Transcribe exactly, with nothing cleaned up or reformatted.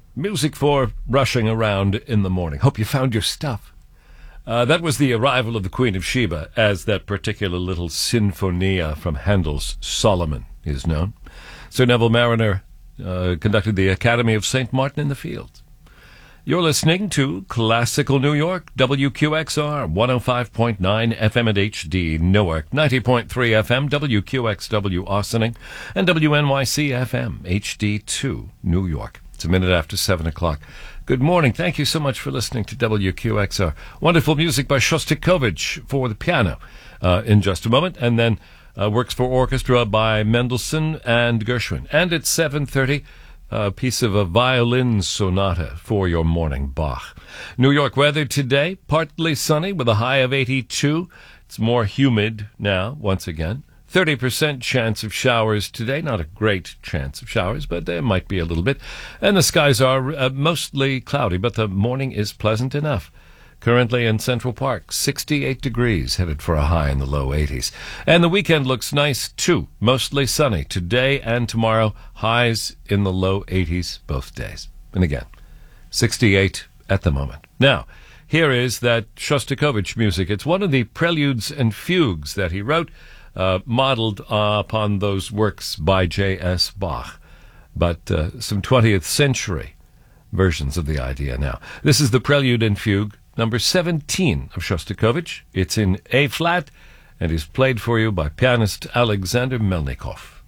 Music for rushing around in the morning. Hope you found your stuff. Uh, that was the arrival of the Queen of Sheba, as that particular little sinfonia from Handel's Solomon is known. Sir Neville Mariner uh, conducted the Academy of Saint Martin in the Fields. You're listening to Classical New York, W Q X R, one oh five point nine F M at H D Newark, ninety point three F M, W Q X W Austining, and W N Y C F M, H D two, New York. It's a minute after seven o'clock. Good morning. Thank you so much for listening to W Q X R. Wonderful music by Shostakovich for the piano uh, in just a moment, and then uh, works for orchestra by Mendelssohn and Gershwin. And at seven thirty, a piece of a violin sonata for your morning, Bach. New York weather today, partly sunny with a high of eighty-two. It's more humid now, once again. thirty percent chance of showers today. Not a great chance of showers, but there might be a little bit. And the skies are uh, mostly cloudy, but the morning is pleasant enough. Currently in Central Park, sixty-eight degrees, headed for a high in the low eighties. And the weekend looks nice, too. Mostly sunny today and tomorrow. Highs in the low eighties both days. And again, sixty-eight at the moment. Now, here is that Shostakovich music. It's one of the preludes and fugues that he wrote, uh, modeled uh, upon those works by J S Bach. But uh, some twentieth century versions of the idea now. This is the prelude and fugue, number seventeen of Shostakovich. It's in A-flat and is played for you by pianist Alexander Melnikov.